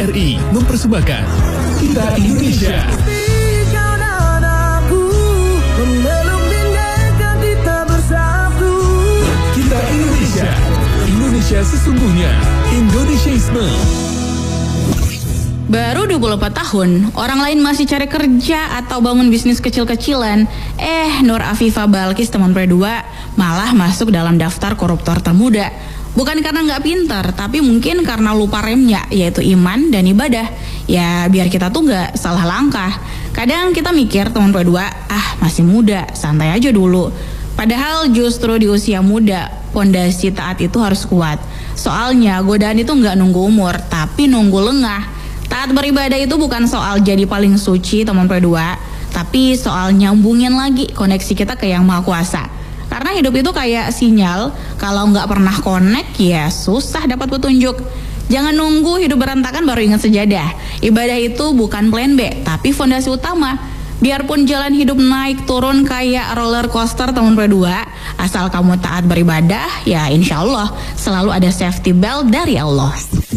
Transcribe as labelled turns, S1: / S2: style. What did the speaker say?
S1: RRI mempersembahkan Kita Indonesia. Kita Indonesia. Indonesia sesungguhnya. Indonesiaisme.
S2: Baru 24 tahun, orang lain masih cari kerja atau bangun bisnis kecil-kecilan. Nur Afifah Balkis teman berdua malah masuk dalam daftar koruptor termuda. Bukan karena nggak pintar, tapi mungkin karena lupa remnya, yaitu iman dan ibadah. Ya biar kita tuh nggak salah langkah. Kadang kita mikir teman berdua, masih muda, santai aja dulu. Padahal justru di usia muda, pondasi taat itu harus kuat. Soalnya godaan itu nggak nunggu umur, tapi nunggu lengah. Taat beribadah itu bukan soal jadi paling suci teman berdua, tapi soal nyambungin lagi koneksi kita ke Yang Maha Kuasa. Karena hidup itu kayak sinyal, kalau nggak pernah connect ya susah dapat petunjuk. Jangan nunggu hidup berantakan baru ingat sejadah. Ibadah itu bukan plan B, tapi fondasi utama. Biarpun jalan hidup naik turun kayak roller coaster teman berdua, asal kamu taat beribadah, ya insya Allah selalu ada safety belt dari Allah.